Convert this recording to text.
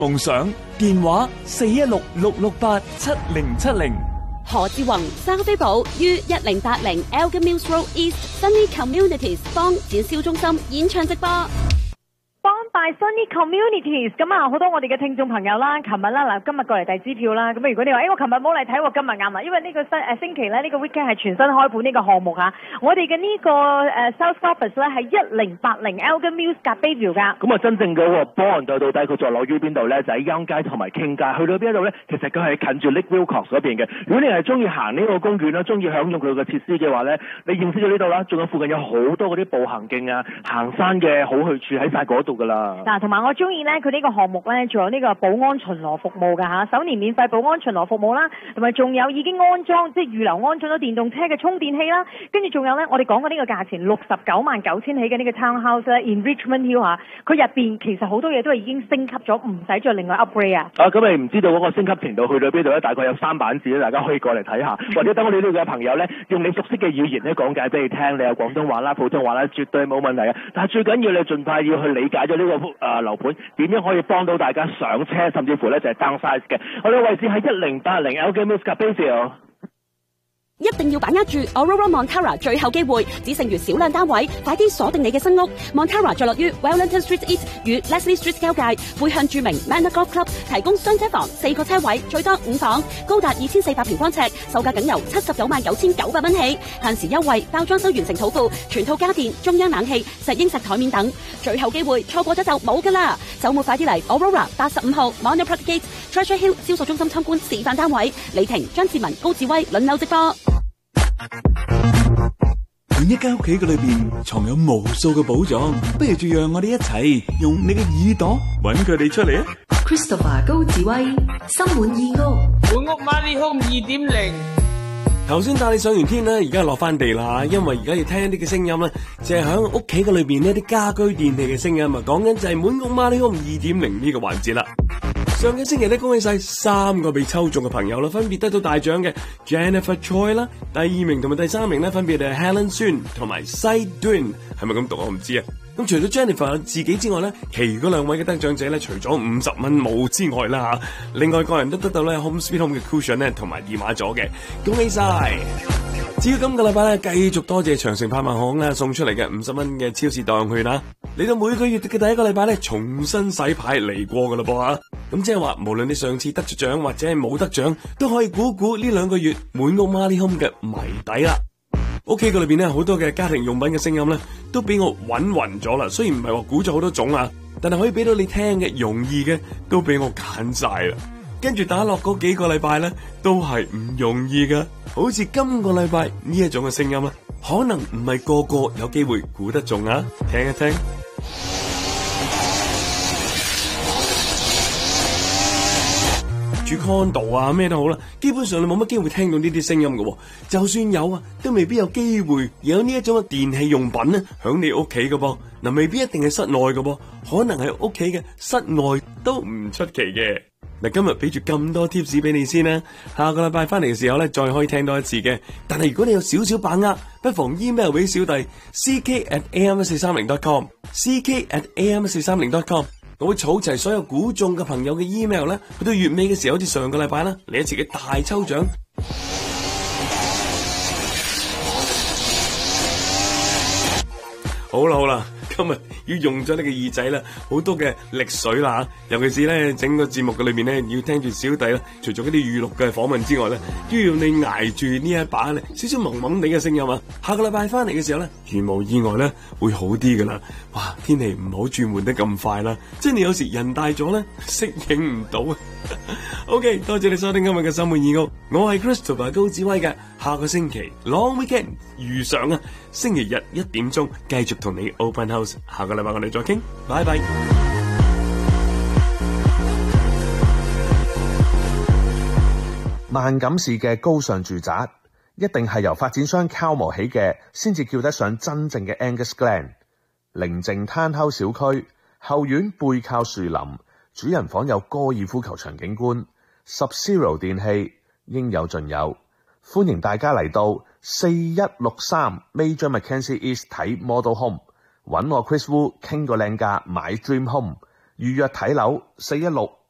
夢想電話4166687070。 何志宏、生飛寶於1080 Elgin Mills Road East Sunny Communities 幫展銷中心演唱直播。 幫拜 Sunny Communities， 咁啊好多我哋嘅聽眾朋友啦，琴日啦嗱，今日過嚟遞支票啦。咁如果你話，我琴日冇嚟睇喎，今日啱啦，因為呢個星期咧，呢個 weekend 係全新開盤呢個項目嚇。我哋嘅呢個South Office 咧係1080 Elgin Mills 隔 Bayview 㗎。 咁啊，真正嗰個波人隊到底佢坐落於邊度咧？就喺央街同埋傾街，去到邊度咧？其實佢係近住 Lake Wilcox 嗰邊嘅。如果你係中意行呢個公園啦，中意享用佢嘅設施嘅話咧，你認識咗呢度啦，仲有附近有好多嗰啲步行徑啊、行山嘅好去處喺晒嗰度㗎啦。 嗱，同埋我中意咧，佢呢個項目咧，仲有呢個保安巡邏服務㗎嚇，首年免費保安巡邏服務啦，同埋仲有已經安裝即係預留安裝咗電動車嘅充電器啦，跟住仲有咧，我哋講嘅呢個價錢699000起嘅呢個 townhouse 咧 in Richmond Hill 嚇，佢入邊其實好多嘢都係已經升級咗，唔使再另外 upgrade 啊。 咁你唔知道嗰個升級程度去到邊度咧？大概有3版字咧，大家可以過嚟睇下，或者等我哋呢度嘅朋友咧，用你熟悉嘅語言咧講解俾你聽，你有廣東話啦、普通話啦，絕對冇問題嘅。但係最緊要你盡快要去理解咗呢個樓盤點樣可以幫到大家上車，甚至乎咧就係 downsize 嘅。我哋嘅位置喺1080 Elgin Mills Bayview。 一定要把握住 Aurora Montara 最後機會，只剩餘少量單位，快啲鎖定你嘅新屋。Montara 坐落於 Wellington Street East 與 Leslie Street 交界，背向著名 Manor Golf Club， 提供雙車房4個車位，最多5房，高達2400平方尺，售價僅由799900蚊起，限時優惠，包裝修完成土庫，全套家電、中央冷氣、石英石台面等。最後機會，錯過咗就冇㗎啦！週末快啲嚟 Aurora 85號 Monroe Park Gate、Treasure Hill 銷售中心參觀示範單位，李婷、張志文、高志威輪流直播。 喺一間屋企嘅裏邊藏有無數嘅寶藏，不如就讓我哋一齊用你嘅耳朵揾佢哋出嚟啊 ！Christopher 高志威，心滿意屋， 滿屋 Money Home 2.0。 頭先帶你上完天啦，而家落翻地啦，因為而家要聽一啲嘅聲音咧，就係喺屋企嘅裏邊呢啲家居電器嘅聲音啊，講緊就係滿屋 Money Home 2.0呢個環節啦。上個星期咧，恭喜晒3個被抽中嘅朋友啦，分別得到大獎嘅 Jennifer Choi 啦，第2名同埋第3名咧，分別係 Helen Sun 同埋 Sai Dun， 係咪咁讀我唔知啊。咁除咗 Jennifer 自己之外咧，其餘嗰2位嘅得獎者咧，除咗50蚊冇之外啦吓，另外個人都得到咧 Home Sweet Home 嘅 cushion 咧，同埋電話咗嘅，恭喜晒！至於今個禮拜咧，繼續多謝長城拍賣行咧送出嚟嘅50蚊嘅超市代用券啦，嚟到每個月嘅第一個禮拜咧，重新洗牌嚟過噶啦噃啊！咁即係話，無論你上次得咗獎或者係冇得獎，都可以估估呢2個月滿屋 Money Home 嘅謎底啦。屋企個裏邊咧，好多嘅家庭用品嘅聲音咧，都俾我揾暈咗啦。雖然唔係話估咗好多種啊，但係可以俾到你聽嘅容易嘅，都俾我揀晒啦。跟住打落嗰幾個禮拜咧，都係唔容易噶。好似今個禮拜呢一種嘅聲音啦，可能唔係個個有機會估得中啊。聽一聽。住 condo 啊咩都好啦，基本上你冇乜機會聽到呢啲聲音嘅，就算有啊，都未必有機會有呢一種嘅電器用品咧響你屋企嘅噃。嗱，未必一定係室內嘅噃，可能係屋企嘅室外都唔出奇嘅。嗱，今日俾住咁多 tips 俾你先啦，下個禮拜翻嚟嘅時候咧，再可以聽多一次嘅。但係如果你有少少把握，不妨 email 俾小弟 ck@am1430.com ck@am1430.com。我會儲齊所有估中嘅朋友嘅 email 咧，去到月尾嘅時候，好似上個禮拜啦，嚟一次嘅大抽獎。好啦好啦，今日要用咗你嘅耳仔啦，好多嘅力水啦，尤其是咧整個節目嘅裏面咧，要聽住小弟啦，除咗嗰啲預錄嘅訪問之外咧，都要你挨住呢一把咧少少懵懵地嘅聲音啊！下個禮拜翻嚟嘅時候咧，如無意外咧會好啲噶啦。哇，天氣唔好轉換得咁快啦，即係你有時人大咗咧適應唔到啊。OK， 多謝你收聽今日嘅心滿意屋，我係 Christopher 高志威嘅，下個星期 Long Weekend 遇上啊，星期日1點鐘繼續同你 Open House， 下個禮拜我哋再傾，拜拜。 萬錦市嘅高尚住宅一定係由發展商敲磨起嘅，先至叫得上真正嘅 Angus Glen。寧靜攤口小區，後院背靠樹林，主人房有高爾夫球場景觀，Sub-Zero 電器應有盡有，歡迎大家嚟到4163 Major Mackenzie East 睇 Model Home， 揾我 Chris Wu 傾個靚價買 Dream Home， 預約睇樓416